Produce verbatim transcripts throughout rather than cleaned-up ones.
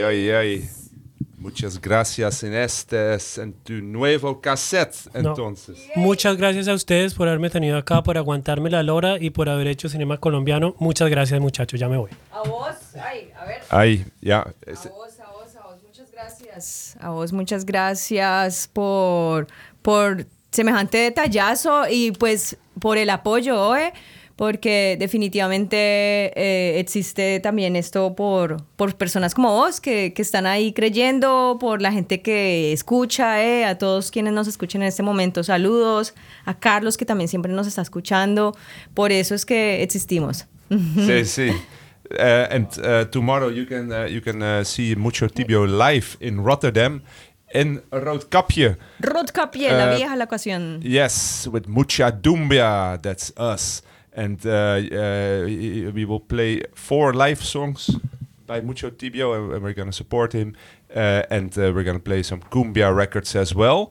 ay, ay. Muchas gracias en este, en tu nuevo cassette, entonces. No. Muchas gracias a ustedes por haberme tenido acá, por aguantarme la lora y por haber hecho cinema colombiano. Muchas gracias, muchachos, ya me voy. A vos, ay, a ver. Ay, ya. A vos, a vos, a vos, muchas gracias. A vos, muchas gracias por, por semejante detallazo y pues por el apoyo, ¿eh? Porque definitivamente eh, existe también esto por, por personas como vos que, que están ahí creyendo, por la gente que escucha, eh, a todos quienes nos escuchen en este momento, saludos, a Carlos que también siempre nos está escuchando, por eso es que existimos. Sí, sí. Uh, and uh, tomorrow you can uh, you can uh, see Mucho Tibio live in Rotterdam in Roodkapje. Roodkapje, uh, la vieja la ocasión. Yes, with Mucha Dumbia, that's us. And uh, uh, we will play four live songs by Mucho Tibio, and we're going to support him. Uh, and uh, we're going to play some cumbia records as well.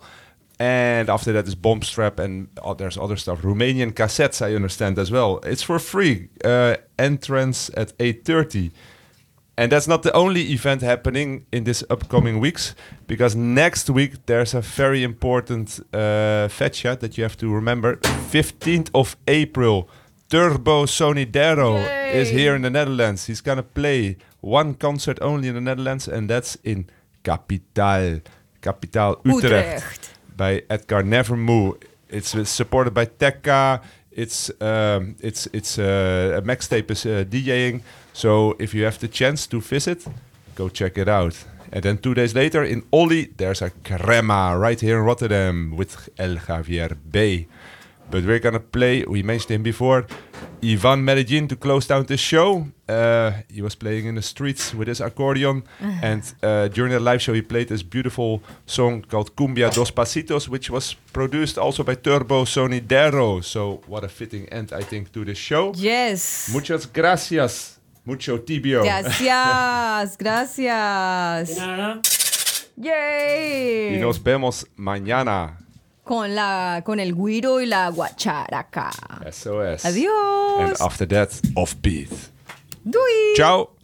And after that is Bombstrap, and oh, there's other stuff. Romanian cassettes, I understand, as well. It's for free. Uh, entrance at eight thirty. And that's not the only event happening in this upcoming weeks, because next week there's a very important uh, fecha that you have to remember. fifteenth of April. Turbo Sonidero Yay. Is here in the Netherlands. He's gonna play one concert only in the Netherlands, and that's in Kapitaal, Kapitaal Utrecht, Utrecht. By Edgar Nevermore. It's uh, supported by Tekka. It's um, it's it's uh, Max Tape is uh, DJing. So if you have the chance to visit, go check it out. And then two days later in Olly, there's a crema right here in Rotterdam with El Javier B. But we're gonna play, we mentioned him before, Ivan Medellin to close down this show. Uh, he was playing in the streets with his accordion. Uh-huh. And uh, during the live show he played this beautiful song called Cumbia Dos Pasitos, which was produced also by Turbo Sonidero. So what a fitting end, I think, to the show. Yes. Muchas gracias, Mucho Tibio. Gracias, gracias. Yay. Y nos vemos mañana. Con, la, con el güiro y la guacharaca. Eso es. Adiós. And after that, offbeat. Doei. Ciao.